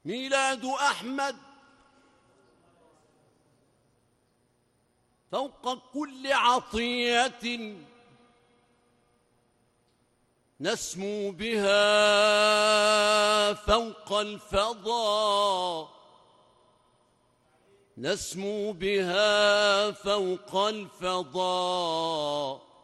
ميلاد أحمد فوق كل عطية نسمو بها فوق الفضاء، نسمو بها فوق الفضاء.